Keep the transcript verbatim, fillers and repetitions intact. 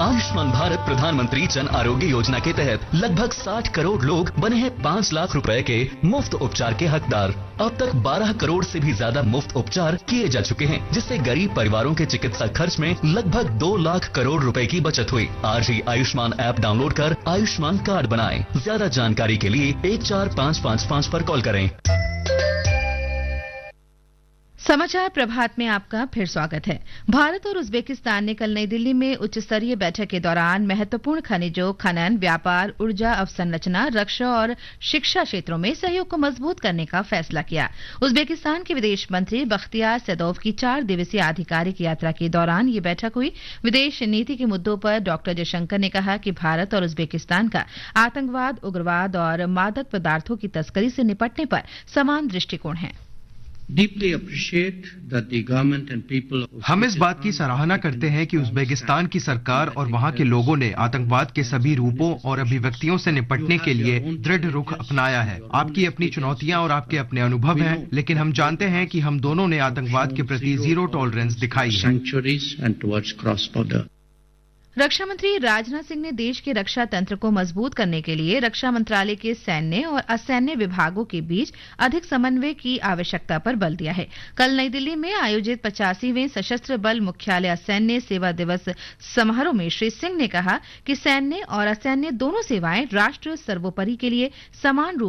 आयुष्मान भारत प्रधानमंत्री जन आरोग्य योजना के तहत लगभग साठ करोड़ लोग बने हैं पाँच लाख रुपए के मुफ्त उपचार के हकदार। अब तक बारह करोड़ से भी ज्यादा मुफ्त उपचार किए जा चुके हैं, जिससे गरीब परिवारों के चिकित्सा खर्च में लगभग दो लाख करोड़ रुपए की बचत हुई। आज ही आयुष्मान ऐप डाउनलोड कर आयुष्मान कार्ड बनाएं। ज्यादा जानकारी के लिए एक चार पाँच पाँच पाँच पर कॉल करें। समाचार प्रभात में आपका फिर स्वागत है। भारत और उज्बेकिस्तान ने कल नई दिल्ली में उच्च स्तरीय बैठक के दौरान महत्वपूर्ण खनिजों, खनन, व्यापार, ऊर्जा अवसंरचना, रक्षा और शिक्षा क्षेत्रों में सहयोग को मजबूत करने का फैसला किया। उज्बेकिस्तान के विदेश मंत्री बख्तियार सैदोव की चार दिवसीय आधिकारिक यात्रा के दौरान ये बैठक हुई। विदेश नीति के मुद्दों पर डॉक्टर जयशंकर ने कहा कि भारत और उज्बेकिस्तान का आतंकवाद, उग्रवाद और मादक पदार्थों की तस्करी से निपटने पर समान दृष्टिकोण है। हम इस बात की सराहना करते हैं कि उज्बेकिस्तान की सरकार और वहां के लोगों ने आतंकवाद के सभी रूपों और अभिव्यक्तियों से निपटने के लिए दृढ़ रुख अपनाया है। आपकी अपनी चुनौतियां और आपके अपने अनुभव हैं, लेकिन हम जानते हैं कि हम दोनों ने आतंकवाद के प्रति जीरो टॉलरेंस दिखाई है। रक्षा मंत्री राजनाथ सिंह ने देश के रक्षा तंत्र को मजबूत करने के लिए रक्षा मंत्रालय के सैन्य और असैन्य विभागों के बीच अधिक समन्वय की आवश्यकता पर बल दिया है। कल नई दिल्ली में आयोजित पचासीवें सशस्त्र बल मुख्यालय असैन्य सेवा दिवस समारोह में श्री सिंह ने कहा कि सैन्य और असैन्य दोनों सेवाएं राष्ट्र सर्वोपरि के लिए समान रूप